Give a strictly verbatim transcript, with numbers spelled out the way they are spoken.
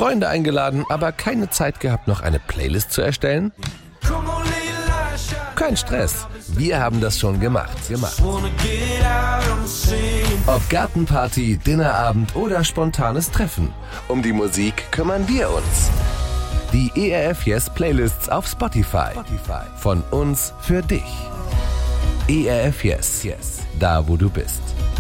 Freunde eingeladen, aber keine Zeit gehabt, noch eine Playlist zu erstellen? Kein Stress, wir haben das schon gemacht. gemacht. Ob Gartenparty, Dinnerabend oder spontanes Treffen, um die Musik kümmern wir uns. Die E R F Yes Playlists auf Spotify. Von uns für dich. E R F Yes, da wo du bist.